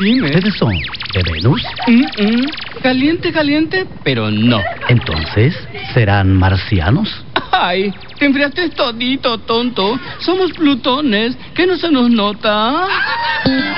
Dime. ¿Ustedes son de Venus? Caliente, caliente, pero no. Entonces, ¿serán marcianos? Ay, te enfriaste todito, tonto. Somos plutones. ¿Qué no se nos nota?